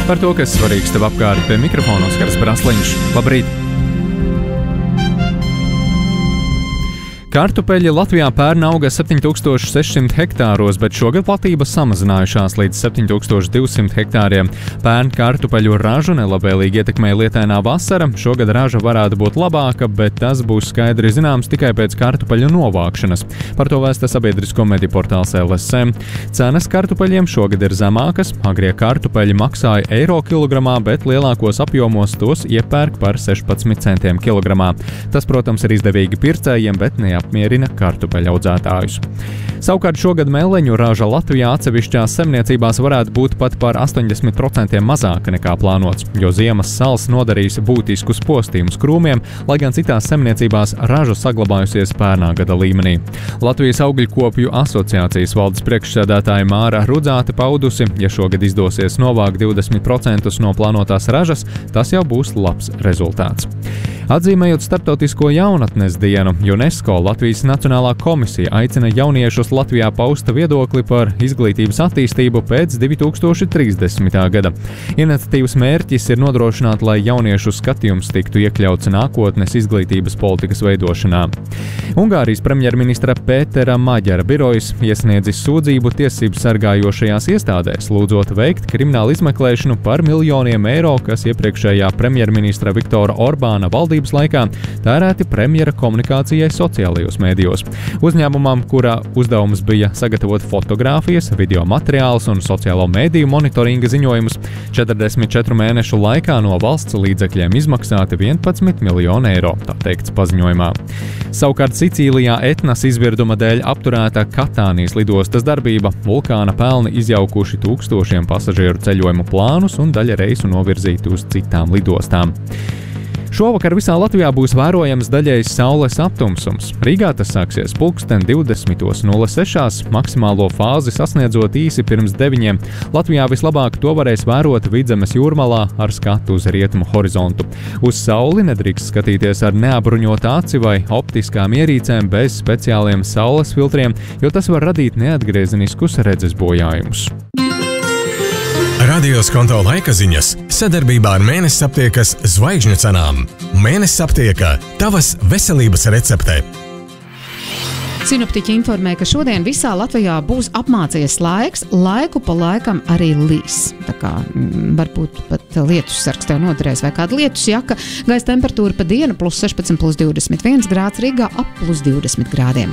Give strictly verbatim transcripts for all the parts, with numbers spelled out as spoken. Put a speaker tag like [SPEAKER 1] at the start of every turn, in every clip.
[SPEAKER 1] Par to, kas svarīgs tev apkārt, pie mikrofona Oskars Brasliņš. Labrīt! Kartupeļi Latvijā pērn auga septiņi tūkstoši seši simti hektāros, bet šogad platības samazinājušās līdz septiņi tūkstoši divi simti hektāriem. Pērn kartupeļu ražu nelabvēlīgi ietekmēja lietainā vasara. Šogad raža varētu būt labāka, bet tas būs skaidri zināms tikai pēc kartupeļu novākšanas. Par to vēsta sabiedrisko mediju portāls L S M. Cenas kartupeļiem šogad ir zemākas. Agrie kartupeļi maksāja eiro kilogramā, bet lielākos apjomos tos iepērk par sešpadsmit centiem kilogramā. Tas, protams, ir izdevīgi pircējiem, bet ne apmierina kartupeļu audzētājus. Savukārt šogad meleņu raža Latvijā atsevišķās saimniecībās varētu būt pat par astoņdesmit procentiem mazāka nekā plānots, jo ziemas sals nodarīs būtiskus postījumus krūmiem, lai gan citās saimniecībās raža saglabājusies pērnā gada līmenī. Latvijas augļkopju asociācijas valdes priekšsēdētāja Māra Rudzāte paudusi, ja šogad izdosies novākt divdesmit procentus no plānotās ražas, tas jau būs labs rezultāts. Atzīmējot Starptautisko jaunatnes dienu, UNESCO Latvijas Nacionālā komisija aicina jauniešus Latvijā pausta viedokli par izglītības attīstību pēc divi tūkstoši trīsdesmitā gada. Iniciatīvas mērķis ir nodrošināt, lai jauniešu skatījums tiktu iekļauts nākotnes izglītības politikas veidošanā. Ungārijas premjerministra Pētera Maģara birojas iesniedzis sūdzību tiesību sargājošajās iestādēs, lūdzot veikt kriminālu izmeklēšanu par miljoniem eiro, kas iepriekšējā premjerministra Viktora Orbāna valdības laikā tērēti premjera komunikācijai sociālajos mēdījos. Uzņēmumam, kura uzdevums bija sagatavot fotogrāfijas, video materiālus un sociālo mēdīju monitoringa ziņojumus, četrdesmit četru mēnešu laikā no valsts līdzekļiem izmaksāti vienpadsmit miljoni eiro, tā teikts paziņojumā. Savukārt Sicīlijā Etnas izvirduma dēļ apturēta Katānijas lidostas darbība, vulkāna pelni izjaukuši tūkstošiem pasažieru ceļojumu plānus un daļa reisu novirzīti uz citām lidostām. Šovakar visā Latvijā būs vērojams daļējs saules aptumsums. Rīgā tas sāksies pulksten divdesmit nulle seši, maksimālo fāzi sasniedzot īsi pirms deviņiem. Latvijā vislabāk to varēs vērot Vidzemes jūrmalā ar skatu uz rietumu horizontu. Uz sauli nedrīkst skatīties ar neapbruņotu aci vai optiskām ierīcēm bez speciāliem saules filtriem, jo tas var radīt neatgriezeniskus redzes bojājumus.
[SPEAKER 2] Radio Skonto laika ziņas sadarbībā ar Mēnesis aptiekas zvaigžņu cenām. Mēnesis aptieka – tavas veselības recepte.
[SPEAKER 3] Sinoptiķi informē, ka šodien visā Latvijā būs apmācies laiks, laiku pa laikam arī līs. Tā kā m, varbūt pat lietus sargs tev noderēs vai kāda lietus jaka. Gaisa temperatūra pa dienu plus sešpadsmit, plus divdesmit viens grāds, Rīgā ap plus divdesmit grādiem.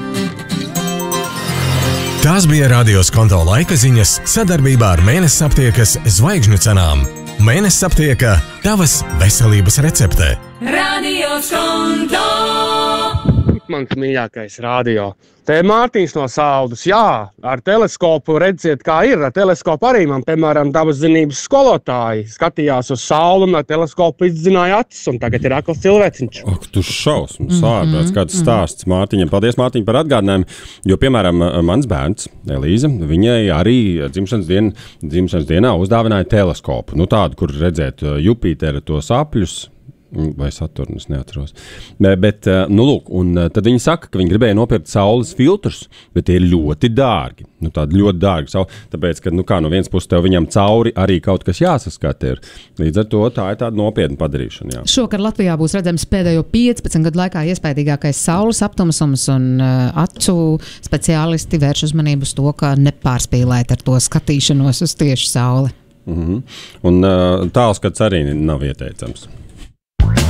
[SPEAKER 2] Tās bija Radio Skonto laika ziņas sadarbībā ar Mēnesis aptiekas zvaigžņu cenām. Mēnesis aptieka – tavas veselības recepte.
[SPEAKER 4] Radio Skonto!
[SPEAKER 5] Mans mīļākais radio. Te Mārtiņš no Saldus. Jā, ar teleskopu redziet, kā ir. Ar teleskopu arī man, piemēram, dabas zinības skolotāji skatījās uz sauli un ar teleskopu izzināja acis, un tagad ir akls cilvēciņš.
[SPEAKER 6] Ak, tu šausmas, ārprāts, kāds stāsts Mārtiņam. Paldies, Mārtiņ, par atgādinājumu, jo, piemēram, mans bērns, Elīza, viņai arī dzimšanas, dien, dzimšanas dienā uzdāvināja teleskopu. Nu, tādu, kur redzēt Jupitera tos apļus. Vai Saturnas, neatceros. Bet, nu, lūk, un tad viņi saka, ka viņi gribēja nopirkt saules filtrus, bet tie ir ļoti dārgi. Nu, tādi ļoti dārgi. Tāpēc, ka, nu, kā no vienas puses tev viņam cauri arī kaut kas jāsaskata ir. Līdz ar to tā ir tāda nopietna padarīšana. Jā.
[SPEAKER 3] Šokar Latvijā būs redzams pēdējo piecpadsmit gadu laikā iespaidīgākais saules aptumsums, un uh, acu speciālisti vērš uzmanību uz to, ka nepārspīlēt ar to skatīšanos uz tieši sauli.
[SPEAKER 6] Mm-hmm. Un uh, tālskats arī nav ieteicams.